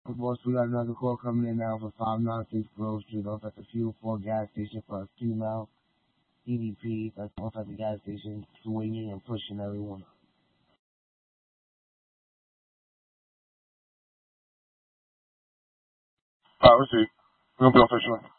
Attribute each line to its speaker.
Speaker 1: Boss, we got another call coming in now for 596 Grove Street off at the Fuel 4 gas station for a female EDP that's off at the gas station swinging and pushing everyone.
Speaker 2: Receive. We're going to be on officially.